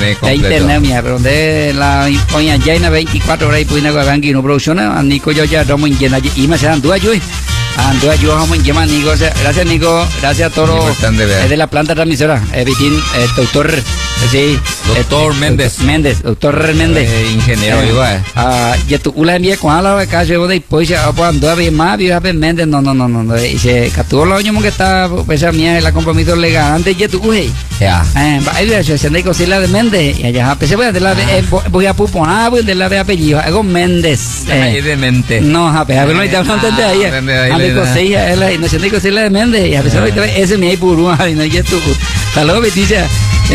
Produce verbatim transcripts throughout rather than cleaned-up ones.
internet completo. De internet, mía, pero donde la coña llena veinticuatro horas y pueden agarrar que no producciona, Nico yo ya estamos en llena y me se dan dudas yo. Ando yo vamos en Yema, Nico. Gracias, Nico. Gracias a todos. Es de la planta transmisora. Eh, Vitín, eh, doctor. Eh, sí. Doctor eh, Méndez. Méndez, doctor Méndez. Eh, ingeniero, eh, igual. Ah, ya tú la envié con la acá, yo de pues ya cuando había más, vio a Méndez. No, no, no, no. Y se capturó los años que está, pues a mí el compromiso legal. Antes ya tú, uy. Ya. Eh, ahí voy a hacer de cosilla de Méndez. Y allá, pues se voy a de la voy a puponar, voy de la de apellido. Hago Méndez. Ahí de mente. No, a ver, no te hablan de ahí. Cosilla, es la inocente de cosilla de Méndez, y a pesar de que ese me hay puro, y no hay tú. Saludos, Beticia.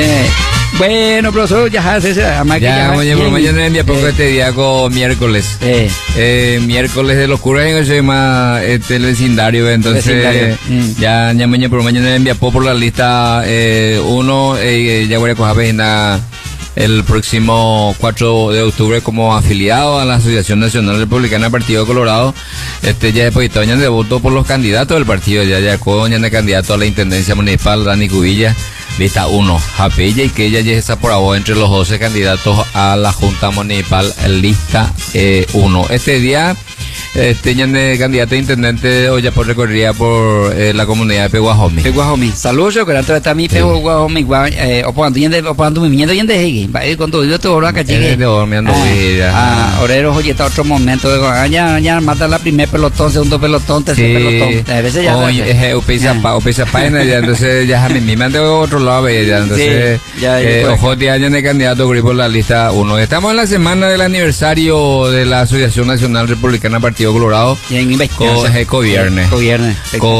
Bueno, profesor, ya hace esa máquina. Ya, oye, por mañana envía poco este día con miércoles. Eh. Eh, miércoles de locura en ese más este el vecindario, entonces vecindario. Mm. ya ya mañana por mañana envía por la lista eh, uno eh, ya voy a coger vecina el próximo cuatro de octubre como afiliado a la Asociación Nacional Republicana Partido Colorado. Este ya después de debutó por los candidatos del partido, ya ya coña de candidato a la Intendencia Municipal, Dani Cubilla, lista uno, Japilla, y que ella ya está por abajo entre los doce candidatos a la Junta Municipal, lista uno. Eh, este día este ya de candidato a intendente hoy ya por recorría por eh, la comunidad de Peguajomi. Peguajomi. Saludos, yo creo que está mi Peguajomi, eh, opando yende, opando mi miendo yende hegi. Va a ir con todo yo todo acá llegué. De dormiendo vida. Ah, oreros oye está otro momento de ya ya mata la primer pelotón, segundo pelotón, tercer pelotón. A veces ya. Oye, es upisa pa, upisa paina ya entonces ya me me mande otro lado ya entonces ojo de año de candidato por la lista uno. Estamos en la semana del aniversario de la Asociación Nacional Republicana Partido Colorado. Y en Covierne. Covierne.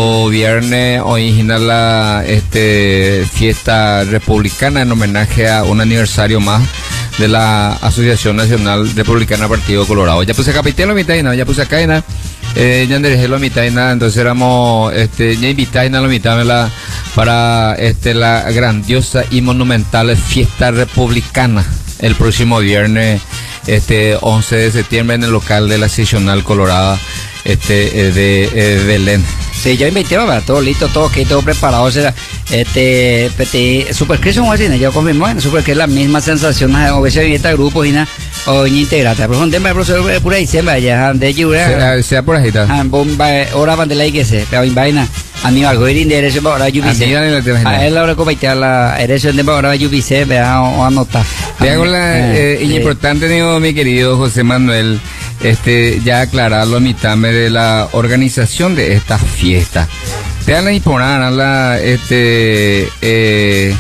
Covierne original la este fiesta republicana en homenaje a un aniversario más de la Asociación Nacional Republicana Partido Colorado. Ya puse capitán mitad y nada, ya puse acá y nada. Eh, ya enderejé la mitad y nada, entonces éramos este ya invitá y nada la mitad la, para este la grandiosa y monumental fiesta republicana el próximo viernes este once de septiembre en el local de la seccional colorada este eh, de eh, Belén. Sí, yo invité, va, todo listo, todo que todo preparado, o sea, este, este, Super Cris son así, yo confirmo, bueno, Super que es la misma sensación, o veces en este grupo, y nada, o en integrata, pero un tema, profesor, por ahí se vaya, de lluvia, sea por ahí, está, ahora van de la I que se, pero en vaina, Aníbal Goirin de eres ahora yo vi a él ahora como a la eres de ahora yo vi se vea o anotar. Vea con la eh, importante digo mi querido José Manuel, este ya aclararlo a mitad de la organización de esta fiesta. Te dan la imponer la este eh,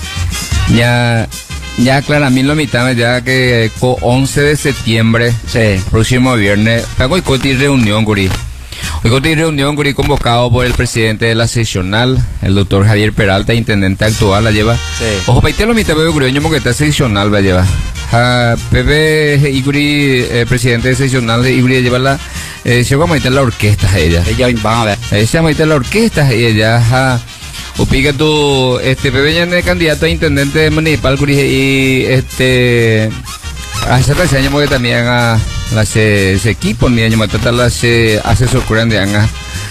ya ya aclara mí lo mitad ya que con once de septiembre, sí, próximo viernes, pago y coti reunión guri. Hoy con reunión convocado por el presidente de la seccional, el doctor Javier Peralta, intendente actual, la lleva. Sí. Ojo, paite lo mitad de Curioño porque está seccional, la lleva. Uh, Pepe Iguri, eh, presidente de seccional de Iguri, lleva la. Eh, se va a meter la orquesta ella. Ella va a ver. Eh, se va a meter la orquesta y ella. Uh, Upica tu, este, Pepe ya es candidato a intendente municipal, Curi, y este. Hace tres años que también a las ese equipo ni año matata las asesor curan de anga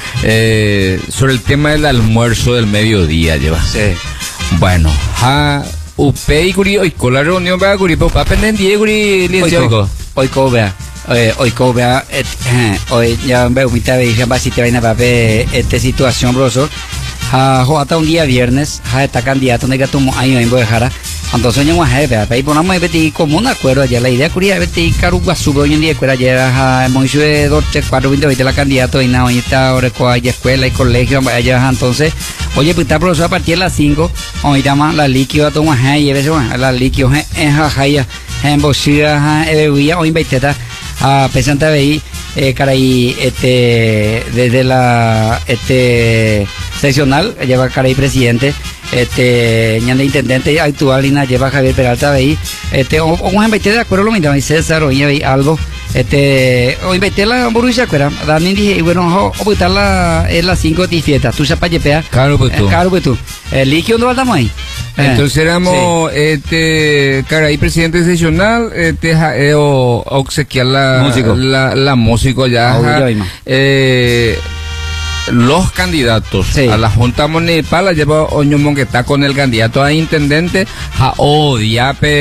eh, sobre el tema del almuerzo del mediodía lleva. Sí. Bueno, ha upe y curi hoy con la reunión va curi pa pendiente curi liencio hoy co vea hoy co vea hoy ya veo mitad de ya va si te vaina para ver esta situación profesor. Ha hasta un día viernes ha está candidato de que tomo año en Bojara. Entonces yo me voy a ir por una vez como un acuerdo ya la idea curia de ir caruga sube hoy en día escuela ya hemos hecho dos tres cuatro veinte veinte la candidato y nada hoy está ahora hay escuela y colegio allá entonces oye pues está profesor a partir de las cinco hoy llama la líquido a tomar y a veces la líquido en jajaya en bolsilla en bebida hoy veinte a presente ahí eh, caray este desde la este seccional lleva caray presidente este ñande intendente actual y lleva Javier Peralta ahí este o un invité de acuerdo lo mismo César oye ahí algo este o invité la burbuja acuerda Dani dije y bueno o pues la es las cinco de fiesta tú sepas yepea claro pues tú claro pues tú el líquido no valdamos ahí. Entonces éramos, sí, este, caray, presidente seccional, este, eh, o obsequiar la músico, la, la músico ya, ja, eh, los candidatos, sí, a la Junta Municipal, la lleva Oñomón que está con el candidato a intendente, ja, o diape.